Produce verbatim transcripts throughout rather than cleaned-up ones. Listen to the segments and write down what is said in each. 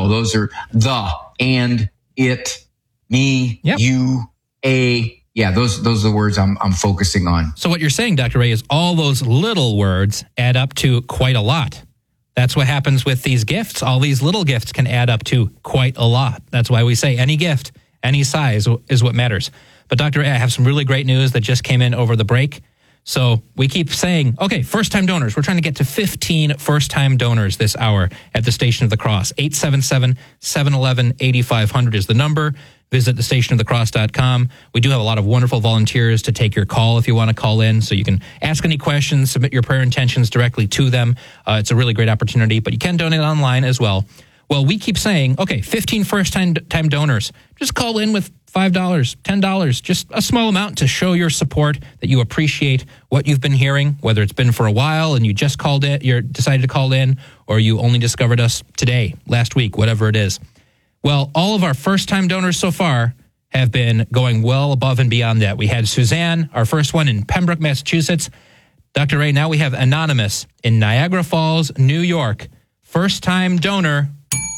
No, those are the, and, it, me, yep. you, a. Yeah, those those are the words I'm I'm focusing on. So what you're saying, Doctor Ray, is all those little words add up to quite a lot. That's what happens with these gifts. All these little gifts can add up to quite a lot. That's why we say any gift, any size is what matters. But Doctor Ray, I have some really great news that just came in over the break. So we keep saying, okay, first-time donors. We're trying to get to fifteen first-time donors this hour at the Station of the Cross. eight seven seven, seven one one, eight five zero zero is the number. Visit the station of the cross dot com. We do have a lot of wonderful volunteers to take your call if you want to call in. So you can ask any questions, submit your prayer intentions directly to them. Uh, it's a really great opportunity, but you can donate online as well. Well, we keep saying, okay, fifteen first-time time donors. Just call in with five dollars, ten dollars, just a small amount to show your support, that you appreciate what you've been hearing, whether it's been for a while and you just called in, you decided to call in, or you only discovered us today, last week, whatever it is. Well, all of our first-time donors so far have been going well above and beyond that. We had Suzanne, our first one in Pembroke, Massachusetts. Doctor Ray, now we have Anonymous in Niagara Falls, New York. First-time donor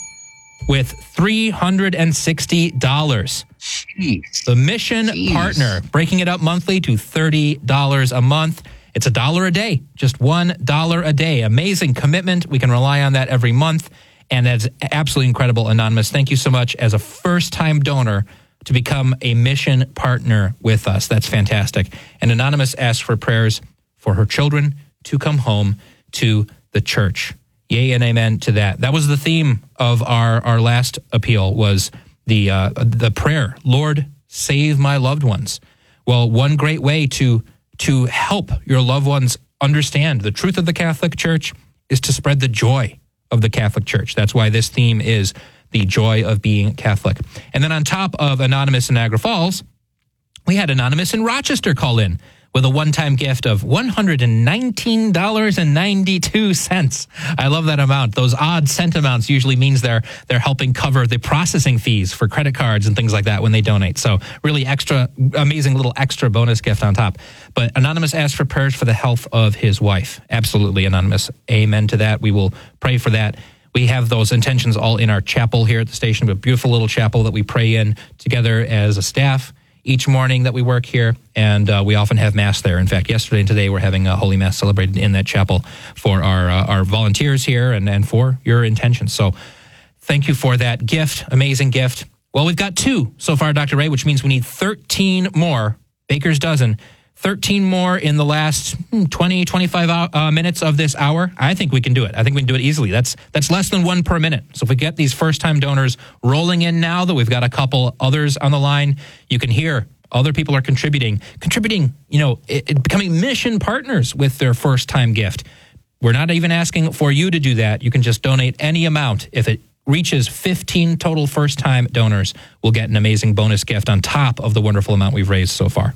with three hundred sixty dollars. Jeez. The mission Jeez. partner, breaking it up monthly to thirty dollars a month. It's a dollar a day, just one dollar a day. Amazing commitment. We can rely on that every month. And that's absolutely incredible, Anonymous. Thank you so much as a first-time donor to become a mission partner with us. That's fantastic. And Anonymous asks for prayers for her children to come home to the church. Yay and amen to that. That was the theme of our, our last appeal, was the uh, the prayer, Lord, save my loved ones. Well, one great way to to help your loved ones understand the truth of the Catholic Church is to spread the joy of the Catholic Church. That's why this theme is the joy of being Catholic. And then on top of Anonymous in Niagara Falls, we had Anonymous in Rochester call in with a one-time gift of one hundred nineteen dollars and ninety-two cents. I love that amount. Those odd cent amounts usually means they're they're helping cover the processing fees for credit cards and things like that when they donate. So really extra, amazing little extra bonus gift on top. But Anonymous asked for prayers for the health of his wife. Absolutely, Anonymous. Amen to that. We will pray for that. We have those intentions all in our chapel here at the station. We have a beautiful little chapel that we pray in together as a staff each morning that we work here, and uh, we often have Mass there. In fact, yesterday and today we're having a Holy Mass celebrated in that chapel for our uh, our volunteers here and, and for your intentions. So thank you for that gift, amazing gift. Well, we've got two so far, Doctor Ray, which means we need thirteen more, baker's dozen, thirteen more in the last twenty, twenty-five uh, minutes of this hour. I think we can do it. I think we can do it easily. That's that's less than one per minute. So if we get these first-time donors rolling in now, that we've got a couple others on the line, you can hear other people are contributing, contributing, you know, it, it, becoming mission partners with their first-time gift. We're not even asking for you to do that. You can just donate any amount. If it reaches fifteen total first-time donors, we'll get an amazing bonus gift on top of the wonderful amount we've raised so far.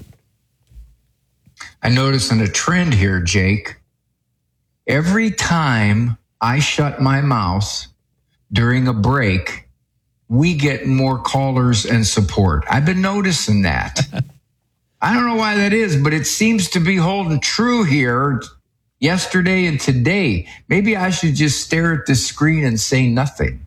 I'm noticing a trend here, Jake. Every time I shut my mouth during a break, we get more callers and support. I've been noticing that. I don't know why that is, but it seems to be holding true here yesterday and today. Maybe I should just stare at the screen and say nothing.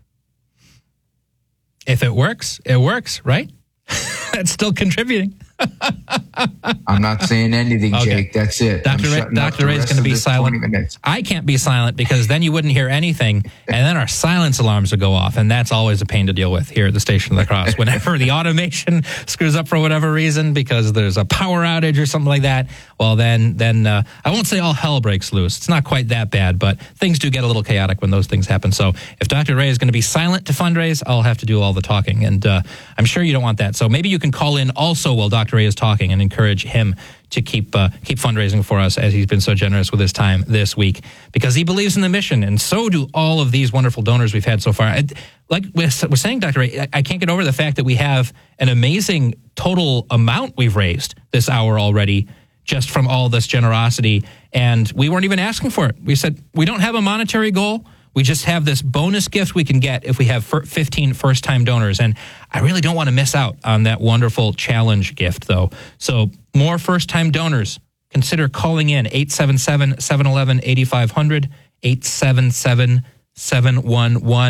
If it works, it works, right? That's still contributing. I'm not saying anything, okay. Jake. That's it. Doctor Ray, Doctor Ray is going to be silent. I can't be silent because then you wouldn't hear anything, and then our silence alarms would go off, and that's always a pain to deal with here at the Station of the Cross. Whenever the automation screws up for whatever reason because there's a power outage or something like that, well, then then uh, I won't say all hell breaks loose. It's not quite that bad, but things do get a little chaotic when those things happen. So if Doctor Ray is going to be silent to fundraise, I'll have to do all the talking, and uh, I'm sure you don't want that. So maybe you can call in also while Doctor Ray is talking and encourage him to keep uh, keep fundraising for us as he's been so generous with his time this week because he believes in the mission, and so do all of these wonderful donors we've had so far. I, like we're saying, Doctor Ray, I, I can't get over the fact that we have an amazing total amount we've raised this hour already just from all this generosity, and we weren't even asking for it. We said we don't have a monetary goal. We just have this bonus gift we can get if we have fifteen first-time donors. And I really don't want to miss out on that wonderful challenge gift, though. So more first-time donors, consider calling in eight seven seven, seven one one, eight five zero zero, eight seven seven, seven one one,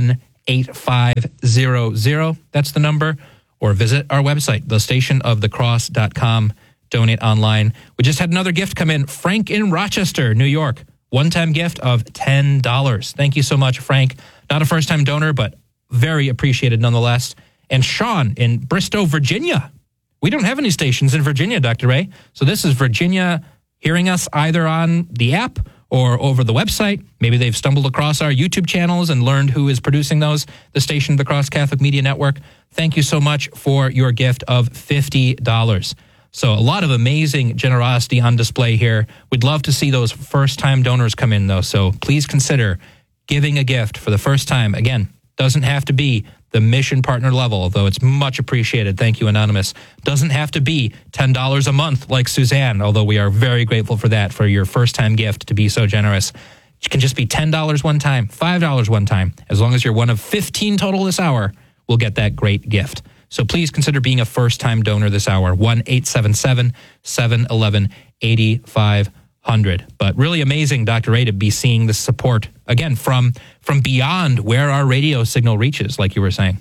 eight five zero zero. That's the number. Or visit our website, the station of the cross dot com. Donate online. We just had another gift come in. Frank in Rochester, New York. One-time gift of ten dollars. Thank you so much, Frank. Not a first-time donor, but very appreciated nonetheless. And Sean in Bristow, Virginia. We don't have any stations in Virginia, Doctor Ray. So this is Virginia hearing us either on the app or over the website. Maybe they've stumbled across our YouTube channels and learned who is producing those, the station of the Cross Catholic Media Network. Thank you so much for your gift of fifty dollars. So a lot of amazing generosity on display here. We'd love to see those first-time donors come in, though. So please consider giving a gift for the first time. Again, doesn't have to be the mission partner level, although it's much appreciated. Thank you, Anonymous. Doesn't have to be ten dollars a month like Suzanne, although we are very grateful for that, for your first-time gift to be so generous. It can just be ten dollars one time, five dollars one time. As long as you're one of fifteen total this hour, we'll get that great gift. So please consider being a first-time donor this hour, one eight seven seven, seven one one, eight five zero zero. But really amazing, Doctor Ray, to be seeing the support, again, from from beyond where our radio signal reaches, like you were saying.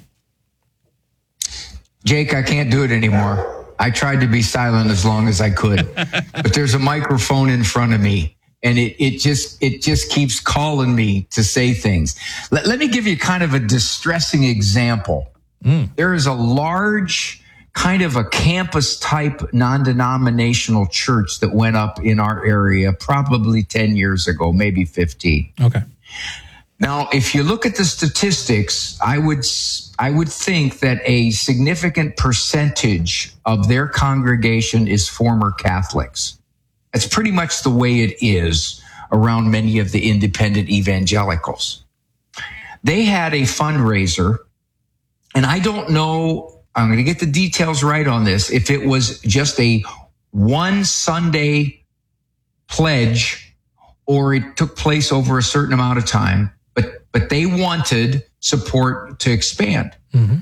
Jake, I can't do it anymore. I tried to be silent as long as I could, but there's a microphone in front of me, and it, it just it just keeps calling me to say things. Let, let me give you kind of a distressing example. Mm. There is a large kind of a campus type non-denominational church that went up in our area probably ten years ago, maybe fifteen. Okay. Now, if you look at the statistics, I would I would think that a significant percentage of their congregation is former Catholics. That's pretty much the way it is around many of the independent evangelicals. They had a fundraiser, and I don't know, I'm going to get the details right on this, if it was just a one Sunday pledge or it took place over a certain amount of time, but but they wanted support to expand. Mm-hmm.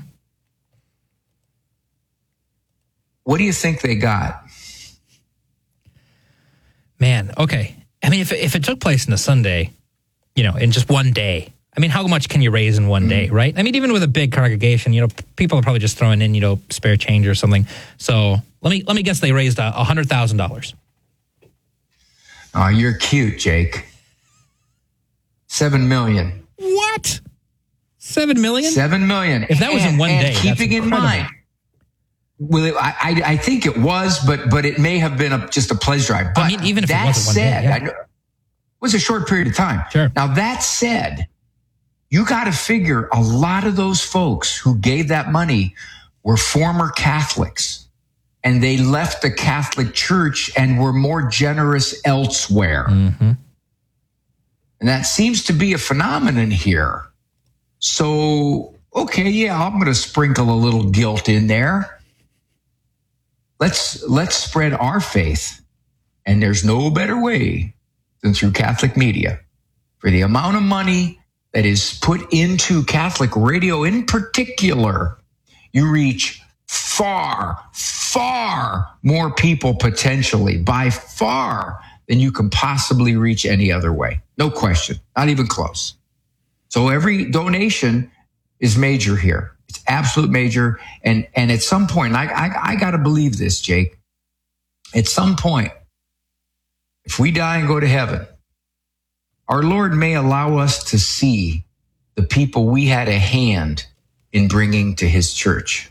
What do you think they got? Man, okay. I mean, if if it took place in a Sunday, you know, in just one day, I mean, how much can you raise in one day, right? I mean, even with a big congregation, you know, people are probably just throwing in, you know, spare change or something. So let me let me guess they raised a hundred thousand dollars. Oh, you're cute, Jake. Seven million. What? Seven million? Seven million. If that was and, in one and day, keeping in mind, well, it, I, I I think it was, but but it may have been a, just a pledge drive. But I mean, even if that it wasn't one said, day, yeah. I know, it was a short period of time. Sure. Now that said, you got to figure a lot of those folks who gave that money were former Catholics, and they left the Catholic Church and were more generous elsewhere. Mm-hmm. And that seems to be a phenomenon here. So, okay, yeah, I'm going to sprinkle a little guilt in there. Let's let's spread our faith. And there's no better way than through Catholic media. For the amount of money that is put into Catholic radio in particular, you reach far, far more people potentially, by far, than you can possibly reach any other way. No question, not even close. So every donation is major here. It's absolute major. And, and at some point, I, I, I got to believe this, Jake. At some point, if we die and go to heaven, our Lord may allow us to see the people we had a hand in bringing to his church.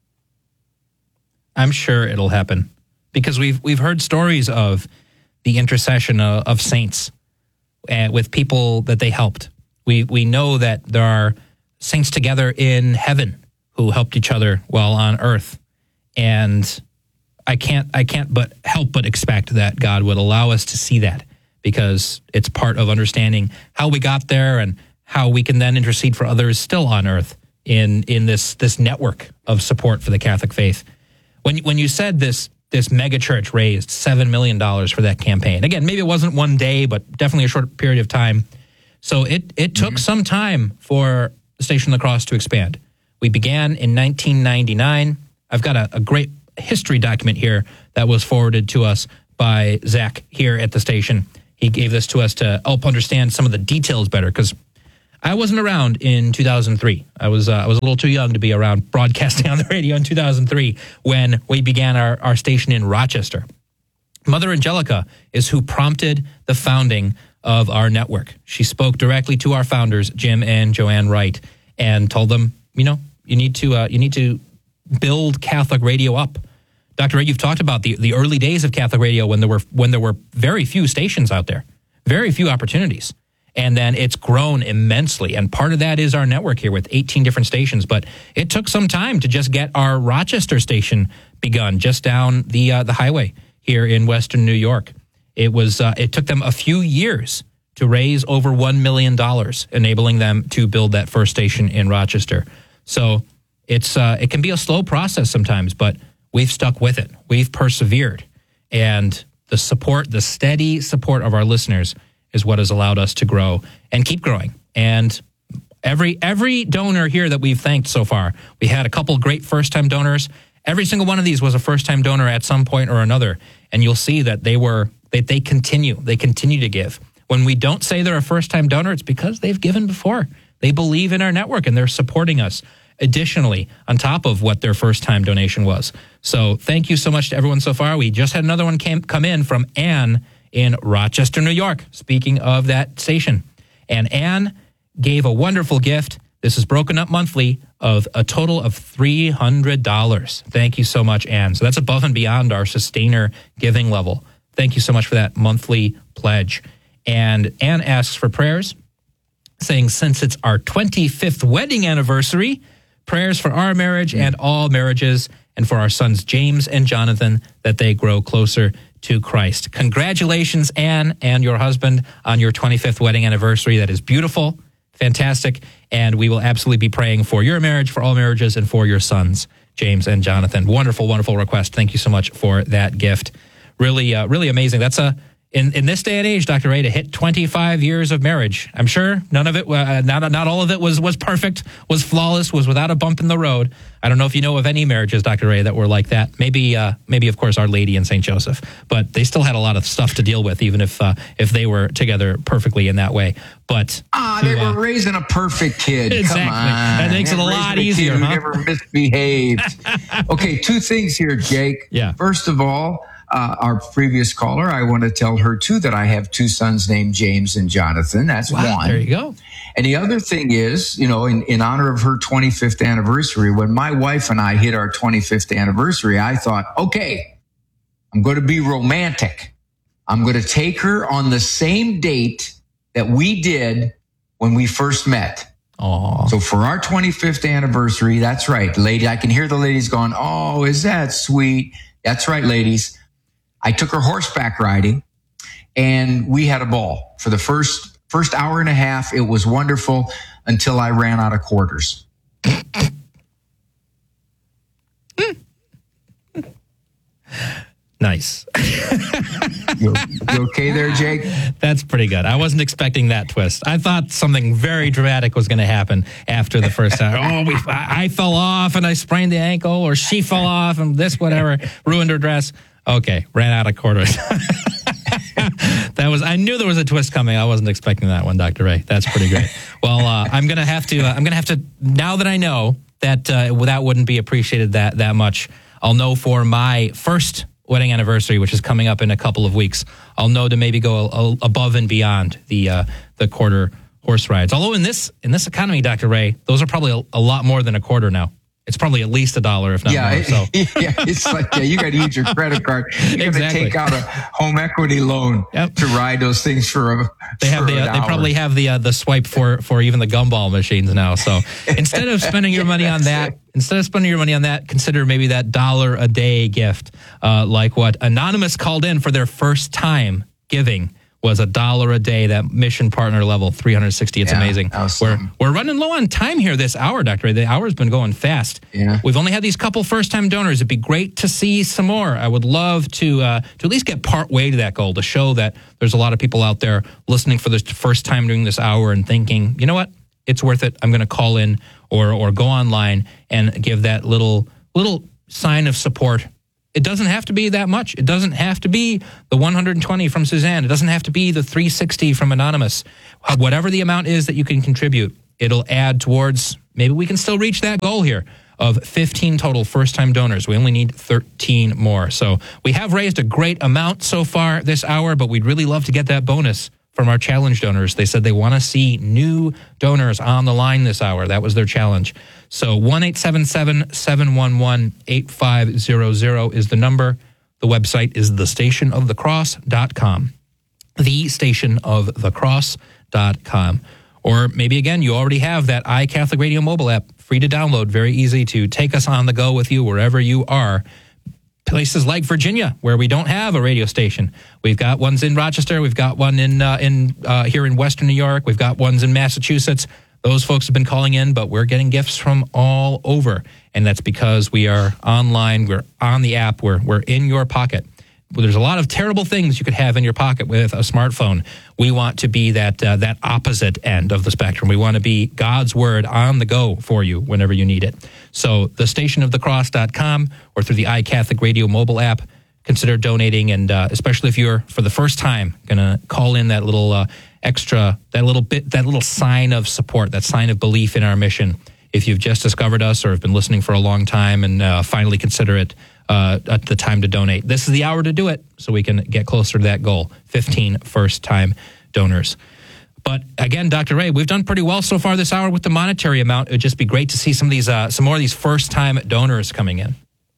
I'm sure it'll happen because we've we've heard stories of the intercession of, of saints uh, with people that they helped. We we know that there are saints together in heaven who helped each other while on earth, and I can't I can't but help but expect that God would allow us to see that, because it's part of understanding how we got there and how we can then intercede for others still on earth in in this this network of support for the Catholic faith. When when you said this this mega church raised seven million dollars for that campaign, again, maybe it wasn't one day, but definitely a short period of time. So it it took mm-hmm. some time for the Station of the Cross to expand. We began in nineteen ninety-nine. I've got a, a great history document here that was forwarded to us by Zach here at the station. He gave this to us to help understand some of the details better, because I wasn't around in two thousand three. I was uh, I was a little too young to be around broadcasting on the radio in two thousand three when we began our, our station in Rochester. Mother Angelica is who prompted the founding of our network. She spoke directly to our founders, Jim and Joanne Wright, and told them, you know, you need to uh, you need to build Catholic radio up. Doctor Wright, you've talked about the, the early days of Catholic radio when there were when there were very few stations out there, very few opportunities. And then it's grown immensely. And part of that is our network here with eighteen different stations. But it took some time to just get our Rochester station begun just down the uh, the highway here in Western New York. It was uh, it took them a few years to raise over one million dollars, enabling them to build that first station in Rochester. So it's uh, it can be a slow process sometimes, but we've stuck with it. We've persevered. And the support, the steady support of our listeners is what has allowed us to grow and keep growing. And every every donor here that we've thanked so far, we had a couple great first-time donors. Every single one of these was a first-time donor at some point or another. And you'll see that they were that they continue. They continue to give. When we don't say they're a first-time donor, it's because they've given before. They believe in our network and they're supporting us additionally on top of what their first-time donation was. So thank you so much to everyone so far. We just had another one came, come in from Ann in Rochester, New York, speaking of that station. And Ann gave a wonderful gift. This is broken up monthly of a total of three hundred dollars. Thank you so much, Ann. So that's above and beyond our sustainer giving level. Thank you so much for that monthly pledge. And Ann asks for prayers, saying, since it's our twenty-fifth wedding anniversary, prayers for our marriage and all marriages, and for our sons James and Jonathan, that they grow closer to Christ. Congratulations, Ann, and your husband on your twenty-fifth wedding anniversary. That is beautiful, fantastic, and we will absolutely be praying for your marriage, for all marriages, and for your sons, James and Jonathan. Wonderful, wonderful request. Thank you so much for that gift. Really, uh, really amazing. That's a in in this day and age, Doctor Ray, to hit twenty-five years of marriage. I'm sure none of it, uh, not not all of it was was perfect, was flawless, was without a bump in the road. I don't know if you know of any marriages, Doctor Ray, that were like that. Maybe, uh, maybe of course, Our Lady and Saint Joseph, but they still had a lot of stuff to deal with, even if uh, if they were together perfectly in that way. But ah, they uh, were raising a perfect kid. Exactly. Come on, That makes it a lot easier. A kid huh? who never misbehaved. Okay, two things here, Jake. Yeah. First of all, uh, our previous caller, I want to tell her too that I have two sons named James and Jonathan. That's Wow, one. there you go. And the other thing is, you know, in, in honor of her twenty-fifth anniversary, when my wife and I hit our twenty-fifth anniversary, I thought, okay, I'm going to be romantic. I'm going to take her on the same date that we did when we first met. Aww. So for our twenty-fifth anniversary, that's right, lady. I can hear the ladies going, oh, is that sweet? That's right, ladies. I took her horseback riding and we had a ball for the first First hour and a half. It was wonderful until I ran out of quarters. Nice. You, you okay there, Jake? That's pretty good. I wasn't expecting that twist. I thought something very dramatic was going to happen after the first hour. Oh, we, I, I fell off and I sprained the ankle, or she fell off and this, whatever, ruined her dress. Okay, ran out of quarters. That was, I knew there was a twist coming. I wasn't expecting that one, Doctor Ray. That's pretty great. Well, uh, I'm going to have to, uh, I'm going to have to, now that I know that uh, that wouldn't be appreciated that, that much, I'll know for my first wedding anniversary, which is coming up in a couple of weeks, I'll know to maybe go a, a, above and beyond the uh, the quarter horse rides. Although in this in this economy, Doctor Ray, those are probably a, a lot more than a quarter now. It's probably at least a dollar, if not yeah, more. So. yeah, it's like, yeah, you got to use your credit card. You got to Exactly. take out a home equity loan Yep. to ride those things for a. They have for the, an uh, they hour. probably have the uh, the swipe for, for even the gumball machines now. So instead of spending your money on that, instead of spending your money on that, consider maybe that dollar a day gift, uh, like what Anonymous called in for their first time giving was a dollar a day. That mission partner level, three hundred sixty. It's Yeah, amazing. that was We're something. we're running low on time here this hour, Doctor Ray. The hour's been going fast. Yeah. We've only had these couple first time donors. It'd be great to see some more. I would love to uh, to at least get part way to that goal, to show that there's a lot of people out there listening for the first time during this hour and thinking, you know what, it's worth it. I'm going to call in or or go online and give that little little sign of support It doesn't have to be that much. It doesn't have to be the one hundred twenty from Suzanne. It doesn't have to be the three sixty from Anonymous. Whatever the amount is that you can contribute, it'll add towards, maybe we can still reach that goal here of fifteen total first-time donors. We only need thirteen more. So we have raised a great amount so far this hour, but we'd really love to get that bonus from our challenge donors. They said they want to see new donors on the line this hour. That was their challenge. So one eight seven seven, seven one one, eight five zero zero is the number. The website is the station of the cross dot com. the station of the cross dot com. Or maybe, again, you already have that iCatholic Radio mobile app, free to download, very easy to take us on the go with you wherever you are. Places like Virginia, where we don't have a radio station. We've got ones in Rochester. We've got one in uh, in uh, here in Western New York. We've got ones in Massachusetts. Those folks have been calling in, but we're getting gifts from all over. And that's because we are online. We're on the app. We're, we're in your pocket. Well, there's a lot of terrible things you could have in your pocket with a smartphone. We want to be that uh, that opposite end of the spectrum. We want to be God's word on the go for you whenever you need it. So the station of the cross dot com or through the iCatholic Radio mobile app, consider donating. And uh, especially if you're, for the first time, going to call in that little uh, extra, that little bit, that little sign of support, that sign of belief in our mission. If you've just discovered us or have been listening for a long time and uh, finally consider it uh, at the time to donate, this is the hour to do it so we can get closer to that goal, fifteen first-time donors. But again, Doctor Ray, we've done pretty well so far this hour with the monetary amount. It would just be great to see some of these, uh, some more of these first-time donors coming in.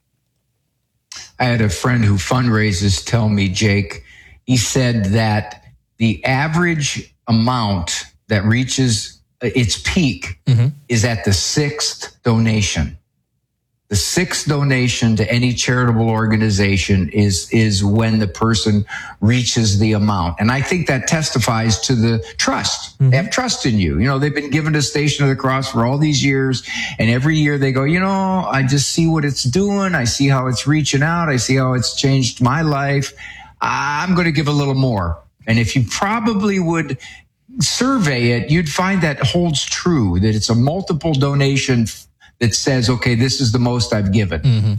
I had a friend who fundraises tell me, Jake, he said that the average amount that reaches its peak mm-hmm. is at the sixth donation. The sixth donation to any charitable organization is, is when the person reaches the amount. And I think that testifies to the trust. Mm-hmm. They have trust in you. You know, they've been given a Station of the Cross for all these years. And every year they go, you know, I just see what it's doing. I see how it's reaching out. I see how it's changed my life. I'm going to give a little more. And if you probably would survey it, you'd find that holds true, that it's a multiple donation that says, okay, this is the most I've given. Mm-hmm.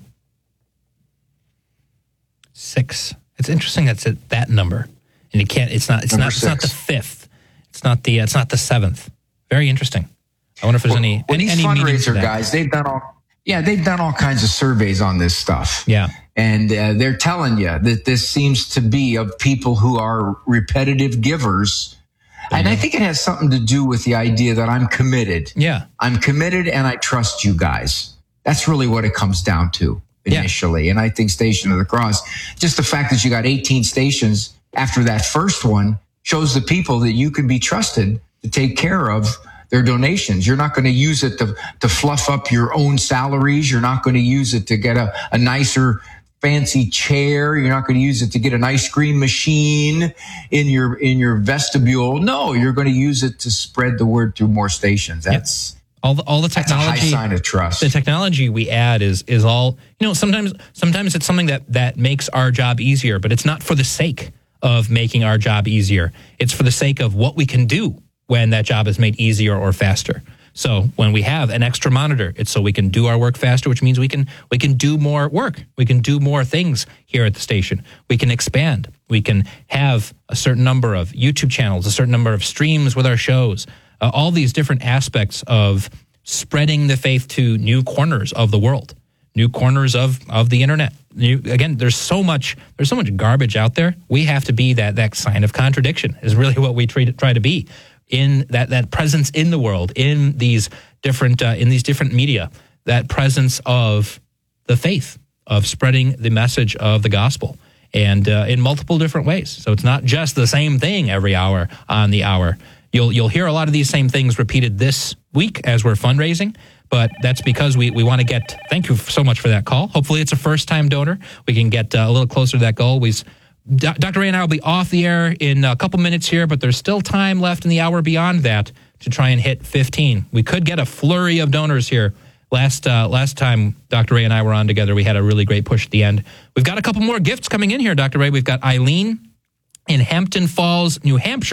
Six. It's interesting that's at that number. And you can't, it's not, it's number not, six. It's not the fifth. It's not the, it's not the seventh. Very interesting. I wonder if there's well, any, well, any, these any fundraiser guys, they've done all, yeah, they've done all kinds of surveys on this stuff. Yeah. And uh, they're telling you that this seems to be of people who are repetitive givers. And I think it has something to do with the idea that I'm committed. Yeah. I'm committed and I trust you guys. That's really what it comes down to initially. Yeah. And I think Station of the Cross, just the fact that you got eighteen stations after that first one shows the people that you can be trusted to take care of their donations. You're not going to use it to, to fluff up your own salaries. You're not going to use it to get a, a nicer fancy chair. You're not going to use it to get an ice cream machine in your in your vestibule. No, you're going to use it to spread the word through more stations. That's yep. all the all the technology. That's a high sign of trust. The technology we add is is all, you know, sometimes sometimes it's something that that makes our job easier, but it's not for the sake of making our job easier. It's for the sake of what we can do when that job is made easier or faster. So when we have an extra monitor, it's so we can do our work faster, which means we can we can do more work. We can do more things here at the station. We can expand. We can have a certain number of YouTube channels, a certain number of streams with our shows, uh, all these different aspects of spreading the faith to new corners of the world, new corners of, of the internet. New, again, there's so much there's so much garbage out there. We have to be that that sign of contradiction is really what we try to, try to be. In that, that presence in the world, in these different uh, in these different media, that presence of the faith, of spreading the message of the gospel, and uh, in multiple different ways. So it's not just the same thing every hour on the hour. You'll you'll hear a lot of these same things repeated this week as we're fundraising, but that's because we, we want to get. Thank you so much for that call. Hopefully, it's a first time donor. We can get uh, a little closer to that goal. We. Doctor Ray and I will be off the air in a couple minutes here, but there's still time left in the hour beyond that to try and hit fifteen. We could get a flurry of donors here. Last uh, last time Doctor Ray and I were on together, we had a really great push at the end. We've got a couple more gifts coming in here, Doctor Ray. We've got Eileen in Hampton Falls, New Hampshire,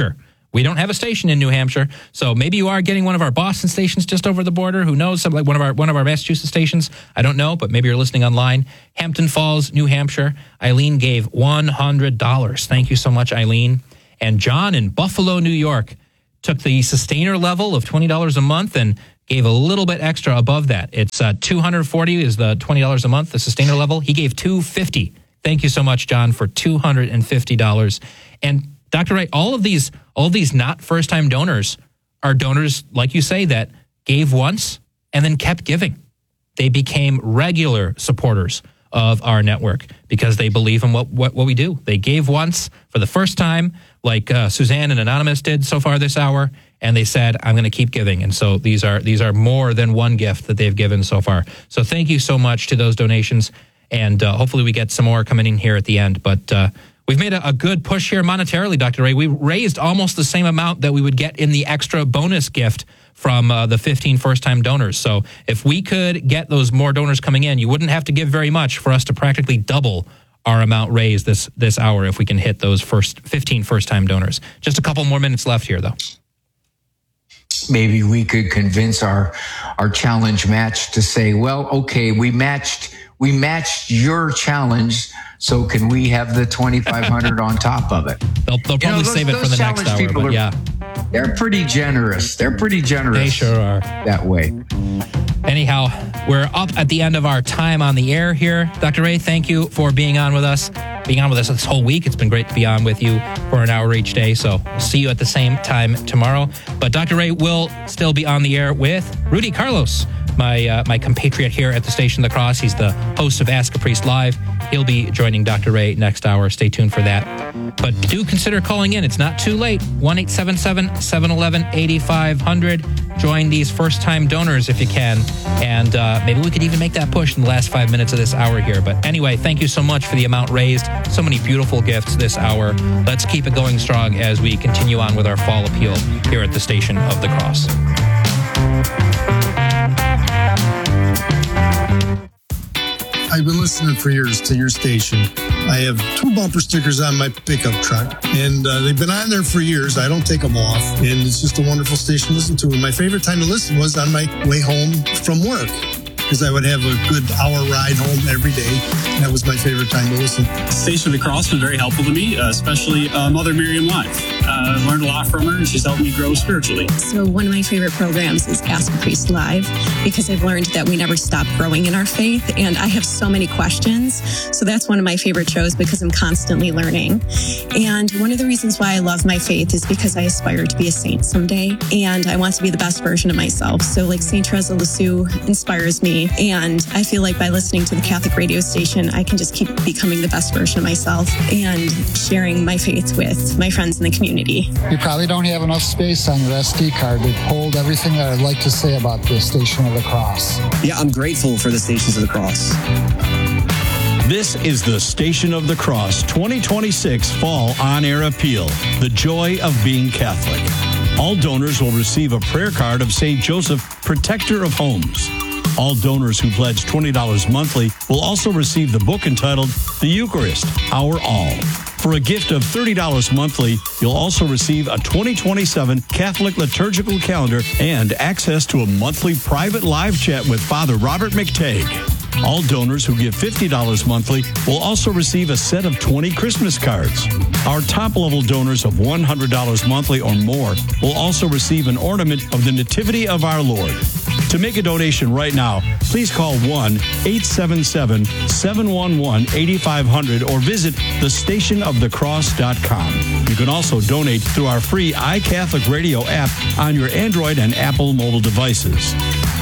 We don't have a station in New Hampshire, so maybe you are getting one of our Boston stations just over the border. Who knows? Some, like one of our one of our Massachusetts stations. I don't know, but maybe you're listening online. Hampton Falls, New Hampshire. Eileen gave one hundred dollars. Thank you so much, Eileen. And John in Buffalo, New York, took the sustainer level of twenty dollars a month and gave a little bit extra above that. It's uh, two hundred forty dollars is the twenty dollars a month, the sustainer level. He gave two hundred fifty dollars. Thank you so much, John, for two hundred fifty dollars. And Doctor Ray, all of these, all of these not first-time donors are donors, like you say, that gave once and then kept giving. They became regular supporters of our network because they believe in what, what, what we do. They gave once for the first time, like uh, Suzanne and Anonymous did so far this hour, and they said, I'm going to keep giving. And so these are these are more than one gift that they've given so far. So thank you so much to those donations, and uh, hopefully we get some more coming in here at the end. But uh, we've made a, a good push here monetarily, Doctor Ray. We raised almost the same amount that we would get in the extra bonus gift from uh, the fifteen first-time donors. So if we could get those more donors coming in, you wouldn't have to give very much for us to practically double our amount raised this this hour if we can hit those first fifteen first-time donors. Just a couple more minutes left here, though. Maybe we could convince our our challenge match to say, well, okay, we matched we matched your challenge, so can we have the twenty-five hundred on top of it? They'll, they'll probably you know, those, save it for the next hour, but are, yeah. They're pretty generous. They're pretty generous. They sure are. That way. Anyhow, we're up at the end of our time on the air here. Doctor Ray, thank you for being on with us, being on with us this whole week. It's been great to be on with you for an hour each day. So we'll see you at the same time tomorrow. But Doctor Ray will still be on the air with Rudy Carlos, my uh, my compatriot here at the Station of the Cross. He's the host of Ask a Priest Live. He'll be joining Doctor Ray next hour. Stay tuned for that. But do consider calling in. It's not too late. one eight seven seven, seven one one, eight five zero zero. Join these first-time donors if you can. And uh, maybe we could even make that push in the last five minutes of this hour here. But anyway, thank you so much for the amount raised. So many beautiful gifts this hour. Let's keep it going strong as we continue on with our fall appeal here at the Station of the Cross. I've been listening for years to your station. I have two bumper stickers on my pickup truck, and uh, they've been on there for years. I don't take them off, and it's just a wonderful station to listen to. And my favorite time to listen was on my way home from work, because I would have a good hour ride home every day. That was my favorite time to listen. Station of the Cross was very helpful to me, uh, especially uh, Mother Miriam Live. I uh, learned a lot from her, and she's helped me grow spiritually. So one of my favorite programs is Ask a Priest Live, because I've learned that we never stop growing in our faith, and I have so many questions. So that's one of my favorite shows because I'm constantly learning. And one of the reasons why I love my faith is because I aspire to be a saint someday, and I want to be the best version of myself. So like Saint Teresa Lisieux inspires me, and I feel like by listening to the Catholic radio station, I can just keep becoming the best version of myself and sharing my faith with my friends in the community. You probably don't have enough space on your S D card to hold everything that I'd like to say about the Station of the Cross. Yeah, I'm grateful for the Stations of the Cross. This is the Station of the Cross twenty twenty-six Fall On-Air Appeal, the joy of being Catholic. All donors will receive a prayer card of Saint Joseph, Protector of Homes. All donors who pledge twenty dollars monthly will also receive the book entitled The Eucharist, Our All. For a gift of thirty dollars monthly, you'll also receive a twenty twenty-seven Catholic liturgical calendar and access to a monthly private live chat with Father Robert McTagg. All donors who give fifty dollars monthly will also receive a set of twenty Christmas cards. Our top-level donors of one hundred dollars monthly or more will also receive an ornament of the Nativity of our Lord. To make a donation right now, please call one eight seven seven, seven one one, eight five zero zero or visit the station of the cross dot com. You can also donate through our free iCatholic Radio app on your Android and Apple mobile devices.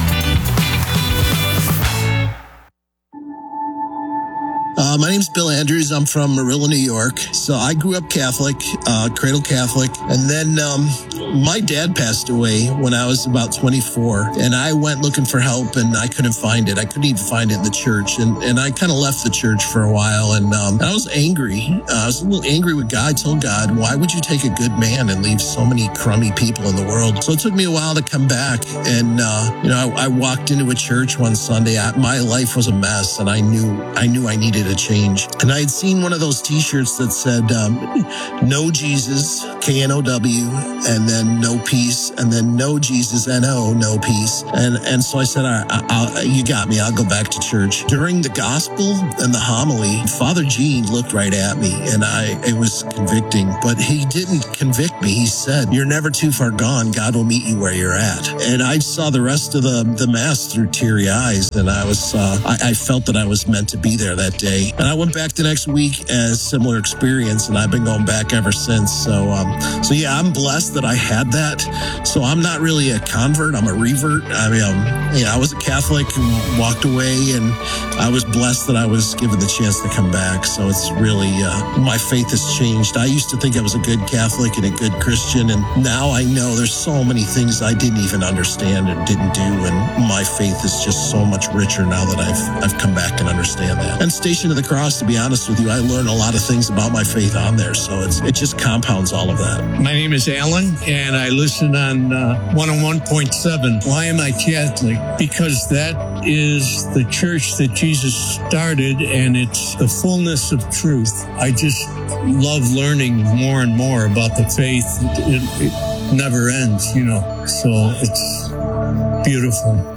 Uh, my name's Bill Andrews. I'm from Marilla, New York. So I grew up Catholic, uh, cradle Catholic. And then um, my dad passed away when I was about twenty-four. And I went looking for help, and I couldn't find it. I couldn't even find it in the church. And, and I kind of left the church for a while. And um, I was angry. Uh, I was a little angry with God. I told God, why would you take a good man and leave so many crummy people in the world? So it took me a while to come back. And, uh, you know, I, I walked into a church one Sunday. I, my life was a mess, and I knew I knew I needed a change. And I had seen one of those t-shirts that said, um, know Jesus, K N O W, and then No Peace, and then No Jesus, N O, No Peace. And and so I said, I, I, you got me. I'll go back to church. During the gospel and the homily, Father Gene looked right at me, and I it was convicting. But he didn't convict me. He said, "You're never too far gone. God will meet you where you're at." And I saw the rest of the, the Mass through teary eyes, and I was uh, I, I felt that I was meant to be there that day. And I went back the next week as similar experience, and I've been going back ever since. So, um, so yeah, I'm blessed that I had that. So I'm not really a convert. I'm a revert. I mean, um, yeah, I was a Catholic who walked away, and I was blessed that I was given the chance to come back. So it's really, uh, my faith has changed. I used to think I was a good Catholic and a good Christian, and now I know there's so many things I didn't even understand and didn't do, and my faith is just so much richer now that I've I've come back and understand that. And Station of the Cross, to be honest with you, I learned a lot of things about my faith on there, so it's it just compounds all of that. My name is Alan, and I listen on uh, one oh one point seven. Why am I Catholic? Because that is the church that Jesus started, and it's the fullness of truth. I just love learning more and more about the faith. It, it never ends, you know, so it's beautiful.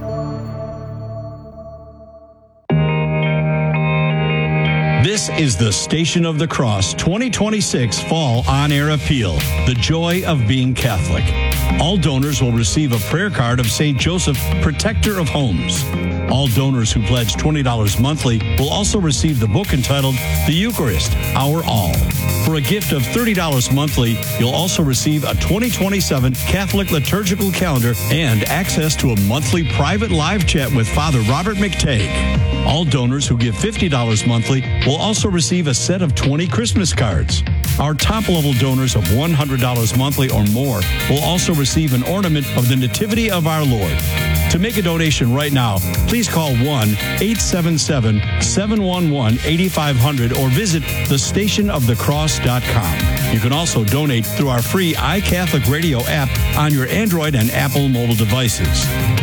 This is the Station of the Cross twenty twenty-six Fall On-Air Appeal, The Joy of Being Catholic. All donors will receive a prayer card of Saint Joseph, Protector of Homes. All donors who pledge twenty dollars monthly will also receive the book entitled The Eucharist, Our All. For a gift of thirty dollars monthly, you'll also receive a twenty twenty-seven Catholic liturgical calendar and access to a monthly private live chat with Father Robert McTagg. All donors who give fifty dollars monthly will also receive a set of twenty Christmas cards. Our top-level donors of one hundred dollars monthly or more will also receive an ornament of the Nativity of our Lord. To make a donation right now, please call one eight seven seven, seven one one, eight five zero zero or visit the station of the cross dot com. You can also donate through our free iCatholic Radio app on your Android and Apple mobile devices.